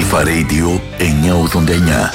Αλφα Radio 989.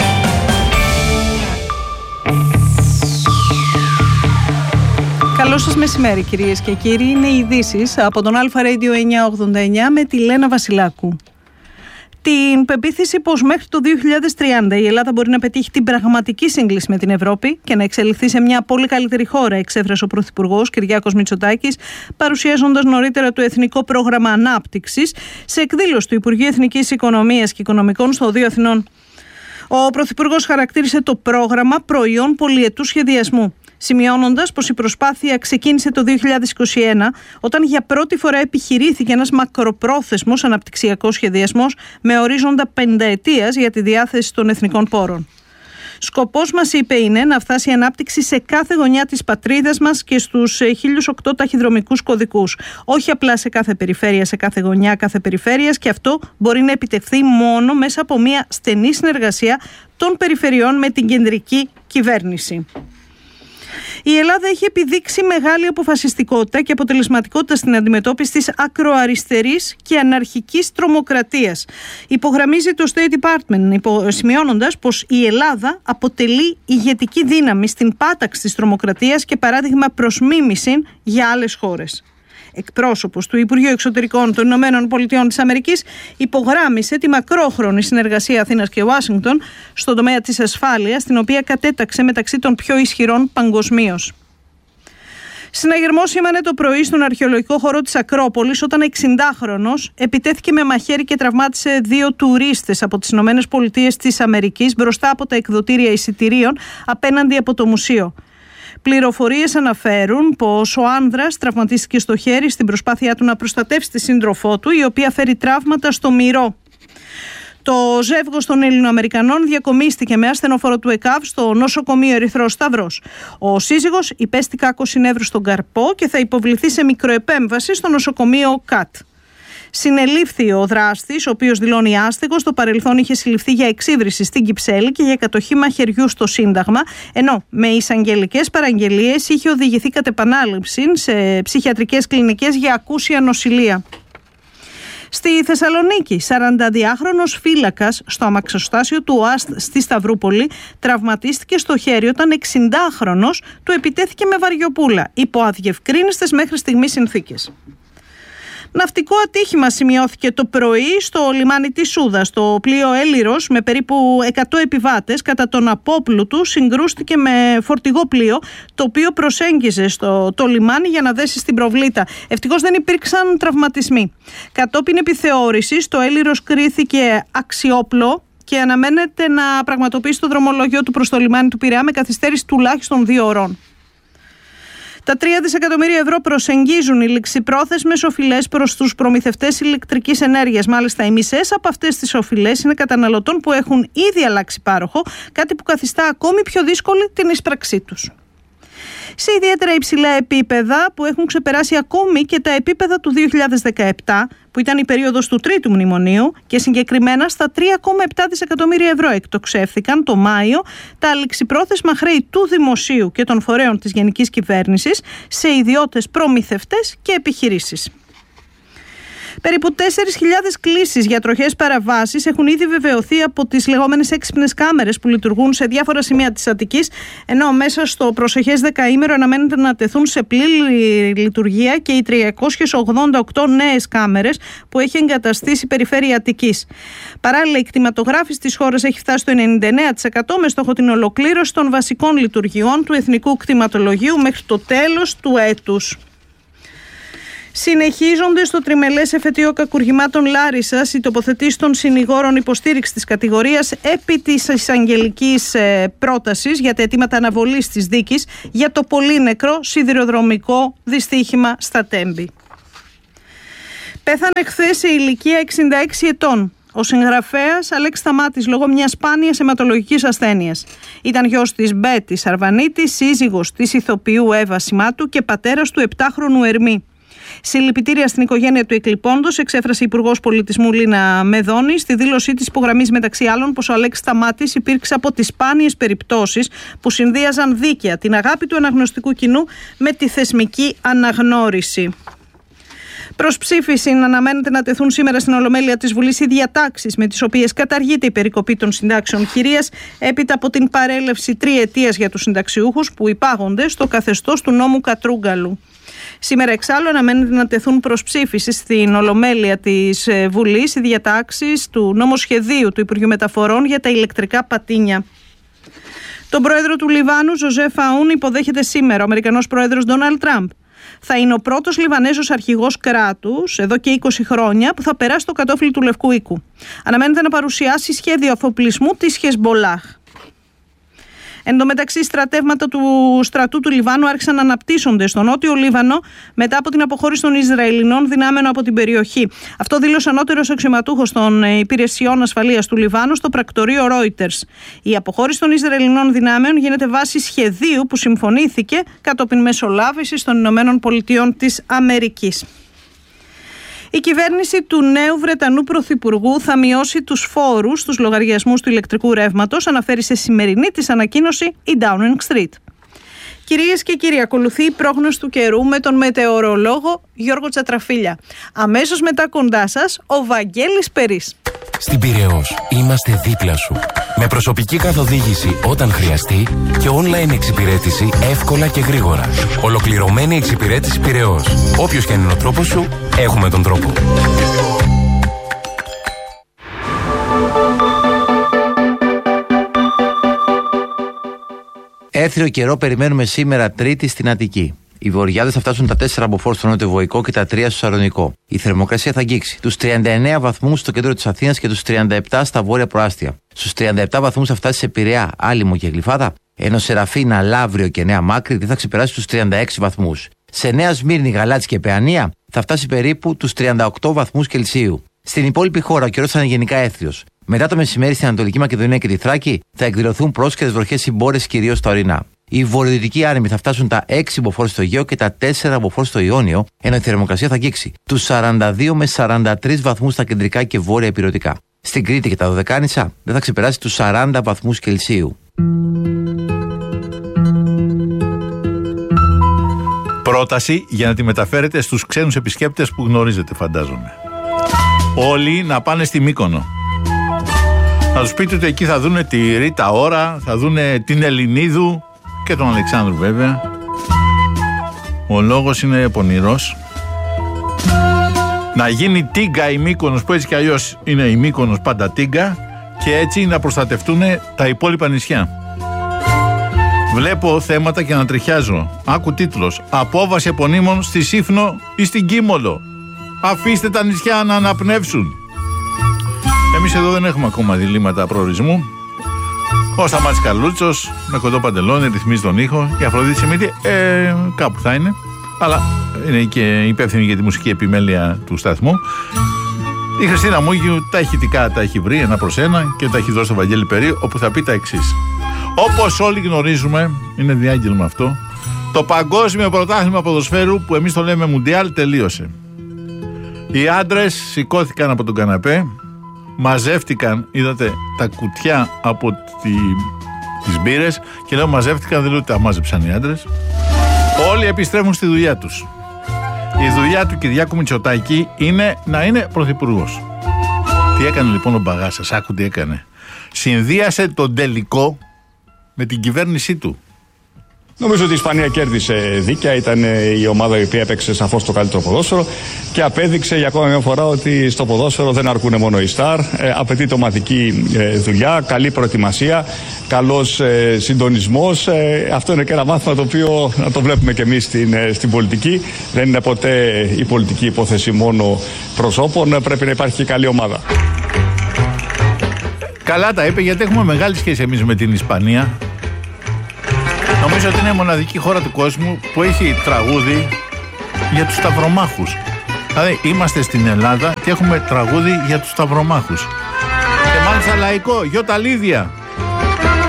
Καλό σας μεσημέρι κυρίες και κύριοι. Είναι οι ειδήσεις από τον Αλφα Radio 989 με τη Λένα Βασιλάκου. Την πεποίθηση πως μέχρι το 2030 η Ελλάδα μπορεί να πετύχει την πραγματική σύγκληση με την Ευρώπη και να εξελιχθεί σε μια πολύ καλύτερη χώρα, εξέφρασε ο Πρωθυπουργός Κυριάκος Μητσοτάκης, παρουσιάζοντας νωρίτερα το Εθνικό Πρόγραμμα Ανάπτυξης σε εκδήλωση του Υπουργείου Εθνικής Οικονομίας και Οικονομικών στο Οδείο Αθηνών. Ο Πρωθυπουργός χαρακτήρισε το πρόγραμμα προϊόν πολυετού σχεδιασμού, σημειώνοντας πως η προσπάθεια ξεκίνησε το 2021 όταν για πρώτη φορά επιχειρήθηκε ένας μακροπρόθεσμος αναπτυξιακός σχεδιασμός με ορίζοντα πενταετίας για τη διάθεση των εθνικών πόρων. Σκοπός μας, είπε, είναι να φτάσει η ανάπτυξη σε κάθε γωνιά της πατρίδας μας και στους 1008 ταχυδρομικούς κωδικούς. Όχι απλά σε κάθε περιφέρεια, σε κάθε γωνιά κάθε περιφέρειας, και αυτό μπορεί να επιτευχθεί μόνο μέσα από μια στενή συνεργασία των περιφερειών με την κεντρική κυβέρνηση. Η Ελλάδα έχει επιδείξει μεγάλη αποφασιστικότητα και αποτελεσματικότητα στην αντιμετώπιση της ακροαριστερής και αναρχικής τρομοκρατίας. Υπογραμμίζει το State Department, σημειώνοντας πως η Ελλάδα αποτελεί ηγετική δύναμη στην πάταξη της τρομοκρατίας και παράδειγμα προς μίμηση για άλλες χώρες. Εκπρόσωπος του Υπουργείου Εξωτερικών των Ηνωμένων Πολιτειών της Αμερικής υπογράμμισε τη μακρόχρονη συνεργασία Αθήνας και Ουάσιγκτον στον τομέα της ασφάλειας, την οποία κατέταξε μεταξύ των πιο ισχυρών παγκοσμίως. Συναγερμός σήμανε το πρωί στον αρχαιολογικό χώρο της Ακρόπολης όταν 60χρονος επιτέθηκε με μαχαίρι και τραυμάτισε 2 τουρίστες από τις Ηνωμένες Πολιτείες της Αμερικής μπροστά από τα εκδοτήρια εισιτηρίων απέναντι από το μουσείο. Πληροφορίες αναφέρουν πως ο άνδρας τραυματίστηκε στο χέρι στην προσπάθειά του να προστατεύσει τη σύντροφό του, η οποία φέρει τραύματα στο μυρό. Το ζεύγος των Ελληνοαμερικανών διακομίστηκε με ασθενοφόρο του ΕΚΑΒ στο νοσοκομείο Ερυθρός Σταυρός. Ο σύζυγος υπέστη κάκωση νεύρου στον καρπό και θα υποβληθεί σε μικροεπέμβαση στο νοσοκομείο ΚΑΤ. Συνελήφθη ο δράστης, ο οποίος δηλώνει άστεγος. Στο παρελθόν είχε συλληφθεί για εξύβριση στην Κυψέλη και για κατοχή μαχαιριού στο Σύνταγμα, ενώ με εισαγγελικές παραγγελίες είχε οδηγηθεί κατ' επανάληψη σε ψυχιατρικές κλινικές για ακούσια νοσηλεία. Στη Θεσσαλονίκη, 42χρονος φύλακας στο αμαξοστάσιο του ΟΑΣΤ στη Σταυρούπολη τραυματίστηκε στο χέρι όταν 60χρονος του επιτέθηκε με βαριοπούλα υπό αδιευκρίνιστες μέχρι στιγμής συνθήκες. Ναυτικό ατύχημα σημειώθηκε το πρωί στο λιμάνι της Σούδας. Το πλοίο Έλυρος με περίπου 100 επιβάτες κατά τον απόπλου του συγκρούστηκε με φορτηγό πλοίο, το οποίο προσέγγιζε το λιμάνι για να δέσει στην προβλήτα. Ευτυχώς δεν υπήρξαν τραυματισμοί. Κατόπιν επιθεώρησης το Έλυρος κρίθηκε αξιόπλο και αναμένεται να πραγματοποιήσει το δρομολόγιο του προς το λιμάνι του Πειραιά με καθυστέρηση τουλάχιστον 2 ωρών. Τα 3 δισεκατομμύρια ευρώ προσεγγίζουν οι ληξιπρόθεσμες οφειλές προς τους προμηθευτές ηλεκτρικής ενέργειας. Μάλιστα, οι μισές από αυτές τις οφειλές είναι καταναλωτών που έχουν ήδη αλλάξει πάροχο, κάτι που καθιστά ακόμη πιο δύσκολη την εισπραξή τους. Σε ιδιαίτερα υψηλά επίπεδα που έχουν ξεπεράσει ακόμη και τα επίπεδα του 2017, που ήταν η περίοδος του τρίτου μνημονίου, και συγκεκριμένα στα 3,7 δισεκατομμύρια ευρώ εκτοξεύθηκαν το Μάιο τα ληξιπρόθεσμα χρέη του Δημοσίου και των φορέων της Γενικής Κυβέρνησης σε ιδιώτες προμηθευτές και επιχειρήσεις. Περίπου 4.000 κλήσεις για τροχές παραβάσεις έχουν ήδη βεβαιωθεί από τις λεγόμενες έξυπνες κάμερες που λειτουργούν σε διάφορα σημεία της Αττικής, ενώ μέσα στο προσεχές δεκαήμερο αναμένεται να τεθούν σε πλήρη λειτουργία και οι 388 νέες κάμερες που έχει εγκαταστήσει η Περιφέρεια Αττικής. Παράλληλα, η κτηματογράφηση της χώρας έχει φτάσει στο 99% με στόχο την ολοκλήρωση των βασικών λειτουργιών του Εθνικού Κτηματολογίου μέχρι το τέλος του έτους. Συνεχίζονται στο τριμελές εφετείο κακουργημάτων Λάρισσας οι τοποθετήσεις των συνηγόρων υποστήριξης της κατηγορίας επί της εισαγγελικής πρότασης για τα αιτήματα αναβολής της δίκης για το πολύ νεκρό σιδηροδρομικό δυστύχημα στα Τέμπη. Πέθανε χθες σε ηλικία 66 ετών ο συγγραφέας Αλέξης Σταμάτης λόγω μιας σπάνιας αιματολογικής ασθένειας. Ήταν γιος της Μπέτη Σαρβανίτη, σύζυγος της ηθοποιού Εύα Σιμάτου και πατέρας του 7χρονου Ερμή. Συλληπιτήρια στην οικογένεια του εκλειπώντος, εξέφρασε η Υπουργός Πολιτισμού Λίνα Μεδόνη στη δήλωσή της, υπογραμμίζει μεταξύ άλλων πως ο Αλέξης Σταμάτης υπήρξε από τις σπάνιες περιπτώσεις που συνδύαζαν δίκαια την αγάπη του αναγνωστικού κοινού με τη θεσμική αναγνώριση. Προς ψήφιση αναμένεται να τεθούν σήμερα στην Ολομέλεια της Βουλής οι διατάξεις με τις οποίες καταργείται η περικοπή των συντάξεων χειρίας έπειτα από την παρέλευση 3 ετίας για τους συνταξιούχους που υπάγονται στο καθεστώς του νόμου Κατρούγκαλου. Σήμερα εξάλλου αναμένεται να τεθούν προς ψήφιση στην Ολομέλεια της Βουλής οι διατάξεις του νομοσχεδίου του Υπουργείου Μεταφορών για τα ηλεκτρικά πατίνια. Τον πρόεδρο του Λιβάνου, Ζωζεφ Αούν, υποδέχεται σήμερα ο Αμερικανός πρόεδρος Ντόναλντ Τραμπ. Θα είναι ο πρώτος Λιβανέζος αρχηγός κράτους εδώ και 20 χρόνια που θα περάσει το κατόφλι του Λευκού Οίκου. Αναμένεται να παρουσιάσει σχέδιο αφοπλισμού της Χεσμπολάχ. Εν τω μεταξύ, στρατεύματα του στρατού του Λιβάνου άρχισαν να αναπτύσσονται στο νότιο Λίβανο μετά από την αποχώρηση των Ισραηλινών δυνάμεων από την περιοχή. Αυτό δήλωσε ανώτερος αξιωματούχος των υπηρεσιών ασφαλείας του Λιβάνου στο πρακτορείο Reuters. Η αποχώρηση των Ισραηλινών δυνάμεων γίνεται βάσει σχεδίου που συμφωνήθηκε κατόπιν μεσολάβησης των Ηνωμένων Πολιτειών της Αμερικής. Η κυβέρνηση του νέου Βρετανού Πρωθυπουργού θα μειώσει τους φόρους στους λογαριασμούς του ηλεκτρικού ρεύματος, αναφέρει σε σημερινή της ανακοίνωση η Downing Street. Κυρίες και κύριοι, ακολουθεί η πρόγνωση του καιρού με τον μετεωρολόγο Γιώργο Τσατραφίλια. Αμέσως μετά κοντά σας, ο Βαγγέλης Περής. Στην Πειραιώς είμαστε δίπλα σου. Με προσωπική καθοδήγηση όταν χρειαστεί και online εξυπηρέτηση εύκολα και γρήγορα. Ολοκληρωμένη εξυπηρέτηση Πειραιώς. Όποιος και αν είναι ο τρόπος σου, έχουμε τον τρόπο. Έθριο καιρό περιμένουμε σήμερα Τρίτη στην Αττική. Οι βορειάδες θα φτάσουν τα 4 μποφόρ στο νότιο-βοϊκό και τα 3 στο Σαλονικό. Η θερμοκρασία θα αγγίξει τους 39 βαθμούς στο κέντρο της Αθήνας και τους 37 στα βόρεια προάστια. Στους 37 βαθμούς θα φτάσει σε Πειραιά, Άλυμο και Γλυφάδα, ενώ Σεραφίνα, Λαύριο και Νέα Μάκρη δεν θα ξεπεράσει τους 36 βαθμούς. Σε Νέα Σμύρνη, Γαλάτσι και Παιανία θα φτάσει περίπου τους 38 βαθμούς Κελσίου. Στην υπόλοιπη χώρα ο καιρός θα είναι γενικά έθριος. Μετά το μεσημέρι στην Ανατολική Μακεδονία και τη Θράκη θα εκδηλωθούν πρόσκαιρες βροχές συμπόρες κυρίως στα ορεινά. Οι βορειοδυτικοί άνεμοι θα φτάσουν τα 6 μποφόρ στο Αιγαίο και τα 4 μποφόρ στο Ιόνιο, ενώ η θερμοκρασία θα αγγίξει τους 42 με 43 βαθμούς στα κεντρικά και βόρεια ηπειρωτικά. Στην Κρήτη και τα Δωδεκάνησα δεν θα ξεπεράσει τους 40 βαθμούς Κελσίου. Πρόταση για να τη μεταφέρετε στους ξένους επισκέπτες που γνωρίζετε, φαντάζομαι. Όλοι να πάνε στη Μύκονο. Να τους πείτε ότι εκεί θα δούνε τη Ρίτα Ωρα, θα δούνε την Ελληνίδου και τον Αλεξάνδρου βέβαια. Ο λόγος είναι πονηρός. Να γίνει τίγκα η Μύκονος, που έτσι κι αλλιώς είναι η Μύκονος πάντα τίγκα, και έτσι να προστατευτούν τα υπόλοιπα νησιά. Βλέπω θέματα και ανατριχιάζω. Άκου τίτλος: Απόβαση επωνύμων στη Σύφνο ή στην Κίμολο. Αφήστε τα νησιά να αναπνεύσουν. Εμείς εδώ δεν έχουμε ακόμα διλήμματα προορισμού. Ο Σταμάτης Καλούτσος με κοντό παντελόνι ρυθμίζει τον ήχο. Η Αφροδίτη Σιμίτη κάπου θα είναι. Αλλά είναι και υπεύθυνη για τη μουσική επιμέλεια του σταθμού. Η Χριστίνα Μούγιου τα ηχητικά τα έχει βρει 1-1 και τα έχει δώσει στο Βαγγέλη Περί, όπου θα πει τα εξής. Όπως όλοι γνωρίζουμε, είναι διάγγελμα αυτό, το παγκόσμιο πρωτάθλημα ποδοσφαίρου, που εμείς το λέμε Μουντιάλ, τελείωσε. Οι άντρες σηκώθηκαν από τον καναπέ, μαζεύτηκαν, είδατε τα κουτιά από τις μπύρες, και λέω μαζεύτηκαν, δεν λέω ότι τα μάζεψαν οι άντρες. Όλοι επιστρέφουν στη δουλειά τους. Η δουλειά του Κυριάκου Μητσοτάκη είναι να είναι πρωθυπουργός. Τι έκανε λοιπόν ο Μπαγάσας? Άκου τι έκανε. Συνδύασε τον τελικό με την κυβέρνησή του. Νομίζω ότι η Ισπανία κέρδισε δίκαια, ήταν η ομάδα η οποία έπαιξε σαφώς το καλύτερο ποδόσφαιρο και απέδειξε για ακόμα μια φορά ότι στο ποδόσφαιρο δεν αρκούν μόνο οι στάρ, απαιτείται ομαδική δουλειά, καλή προετοιμασία, καλός συντονισμός. Αυτό είναι και ένα μάθημα το οποίο να το βλέπουμε και εμείς στην πολιτική. Δεν είναι ποτέ η πολιτική υπόθεση μόνο προσώπων, πρέπει να υπάρχει και καλή ομάδα. Καλά τα είπε, γιατί έχουμε μεγάλη σχέση εμείς με την Ισπανία. Νομίζω ότι είναι η μοναδική χώρα του κόσμου που έχει τραγούδι για τους σταυρομάχους. Δηλαδή είμαστε στην Ελλάδα και έχουμε τραγούδι για τους σταυρομάχους. Και μάλιστα λαϊκό, Γιώτα Λίδια.